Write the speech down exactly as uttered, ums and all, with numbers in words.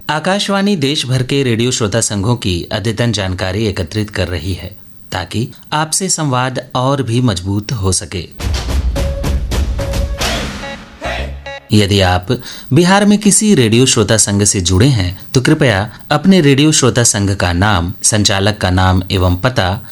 आकाशवाणी देश भर के रेडियो श्रोता संघों की अद्यतन जानकारी एकत्रित कर रही है ताकि आपसे संवाद और भी मजबूत हो सके। यदि आप बिहार में किसी रेडियो श्रोता संघ से जुड़े हैं तो कृपया अपने रेडियो श्रोता संघ का नाम, संचालक का नाम एवं पता